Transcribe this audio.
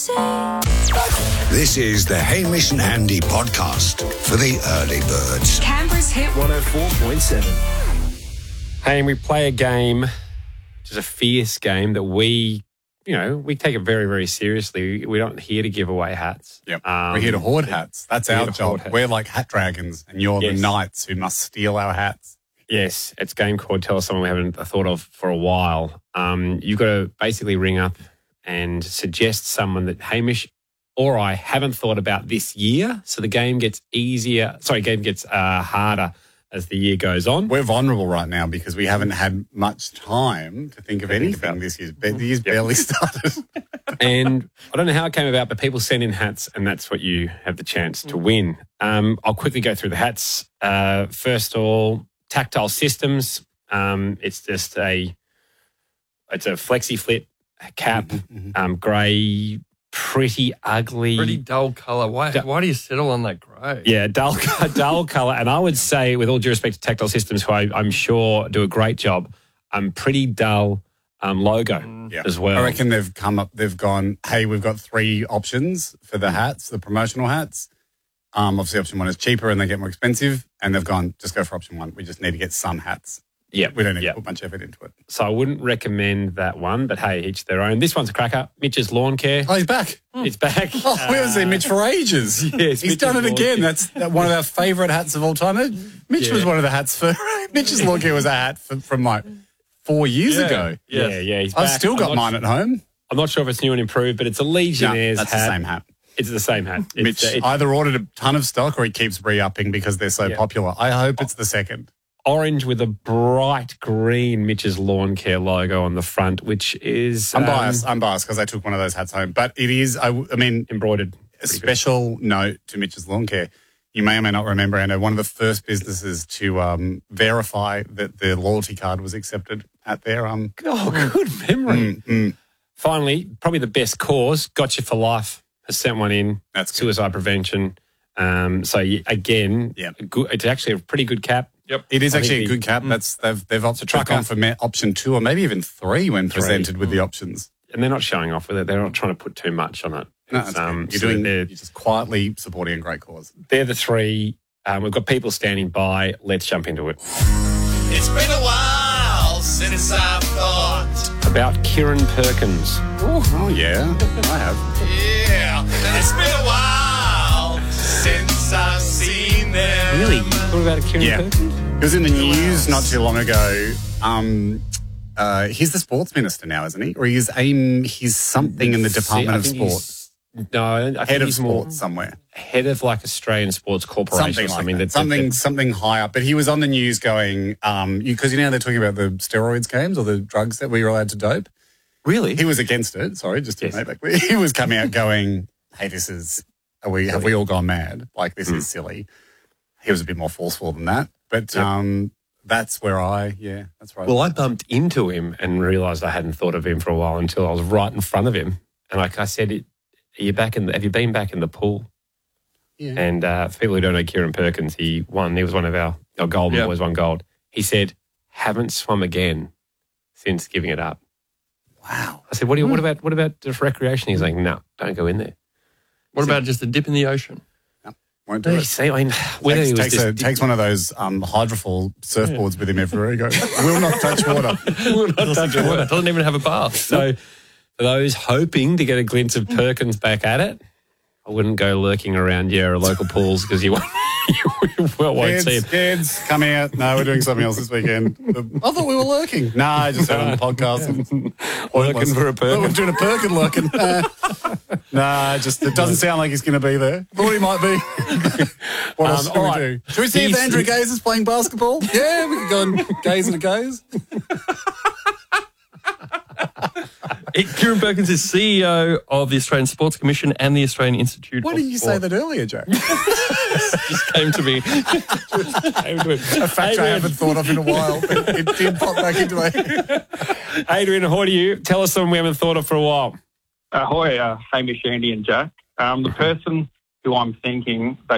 This is the Hamish and Andy podcast for the early birds. Canberra's Hit 104.7. Hey, and we play a game, which is a fierce game that we take it very, very seriously. We're not here to give away hats. Yep. We're here to hoard hats. That's our job. We're like hat dragons, and you're the knights who must steal our hats. Yes, it's a game called Tell Us Someone We Haven't Thought Of for a while. You've got to basically ring up and suggest someone that Hamish or I haven't thought about this year. So the game gets harder as the year goes on. We're vulnerable right now because we haven't had much time to think of anything this year. The year's barely started. And I don't know how it came about, but people send in hats, and that's what you have the chance to win. I'll quickly go through the hats. First of all, Tactile Systems. It's just a flexi flit cap, grey, pretty ugly. Pretty dull colour. Why do you settle on that grey? Yeah, dull colour. And I would say, with all due respect to Tactile Systems, who I'm sure do a great job, pretty dull logo as well. I reckon they've gone, hey, we've got 3 options for the hats, the promotional hats. Obviously, option 1 is cheaper and they get more expensive. And they've gone, just go for option 1. We just need to get some hats. Yeah. We don't need to put much effort into it. So I wouldn't recommend that one, but hey, each their own. This one's a cracker. Mitch's Lawn Care. Oh, he's back. It's back. Oh, we haven't seen Mitch for ages. Yes, he's done it again. That's one of our favourite hats of all time. Mitch was one of the hats for... Mitch's Lawn Care was a hat from like 4 years ago. Yeah, he's I've back. still got mine at home. I'm not sure if it's new and improved, but it's a Legionnaires hat. That's the same hat. It's the same hat. Mitch either ordered a ton of stock or he keeps re-upping because they're so popular. I hope it's the second. Orange with a bright green Mitch's Lawn Care logo on the front, which is... I'm biased because I took one of those hats home. But it is, I mean... embroidered. A special note to Mitch's Lawn Care. You may or may not remember, Anna, one of the first businesses to verify that their loyalty card was accepted at their... good memory. Finally, probably the best cause, Gotcha for Life, has sent one in. That's good. Suicide prevention. It's actually a pretty good cap. Yep, it is actually a good cap. They've opted on for option 2 or maybe even 3 when presented with the options. And they're not showing off with it. They're not trying to put too much on it. No, you're just quietly supporting a great cause. They're the 3. We've got people standing by. Let's jump into it. It's been a while since I've thought about Kieran Perkins. Oh yeah, I have. Yeah, it's been a while since I've seen them. Really? What about Kieran Perkins? He was in the news not too long ago. He's the sports minister now, isn't he? Or he's something in the Department of Sport. I think head of he's sports somewhere. Head of like Australian Sports Corporation something or something. Something high up. But he was on the news going, because they're talking about the steroids games or the drugs that we were allowed to dope. Really? He was against it. Sorry, just to make back. He was coming out going, hey, have we all gone mad? Like, this is silly. He was a bit more forceful than that. But that's where that's right. Well, I bumped into him and realised I hadn't thought of him for a while until I was right in front of him. And like I said, have you been back in the pool? Yeah. And for people who don't know Kieran Perkins, he was one of our gold boys, won gold. He said, haven't swum again since giving it up. Wow. I said, what about just recreation? He's like, no, don't go in there. What about just a dip in the ocean? Won't do it. Takes one of those hydrofoil surfboards with him everywhere he goes. Will not touch water. Will not touch water. Doesn't even have a bath. So for those hoping to get a glimpse of Perkins back at it, I wouldn't go lurking around your local pools because you won't see it. Kids, come out. No, we're doing something else this weekend. I thought we were lurking. No, I just had on the podcast. Lurking for a Perkin. We're doing a Perkin lurking. It doesn't sound like he's going to be there. Thought he might be. What else can we do? Should we see if Andrew Gaze is playing basketball? Yeah, we could go and gaze at a gaze. Kieran Perkins is CEO of the Australian Sports Commission and the Australian Institute Why didn't you say that earlier, Jack? Just came to me. A fact I haven't thought of in a while, but it did pop back into me. Adrian, ahoy to you. Tell us something we haven't thought of for a while. Ahoy, Hamish, Andy and Jack. The person who I'm thinking